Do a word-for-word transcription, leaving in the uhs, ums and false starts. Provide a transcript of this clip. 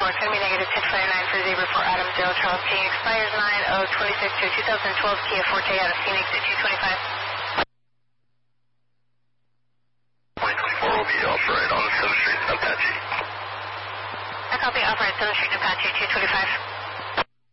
four, it's going to be negative six five nine for Zebra for Adam zero Charles King. Expires nine oh twenty-six to twenty twelve Kia Forte out of Phoenix at two twenty-five. twenty twenty-four will be off-right on seventh Street Apache. I copy off-right seventh Street Apache two twenty-five.